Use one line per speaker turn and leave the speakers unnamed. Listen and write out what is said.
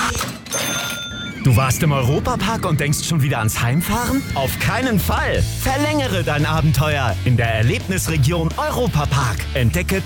Du warst im Europapark und denkst schon wieder ans Heimfahren? Auf keinen Fall! Verlängere dein Abenteuer in der Erlebnisregion Europapark. Entdecke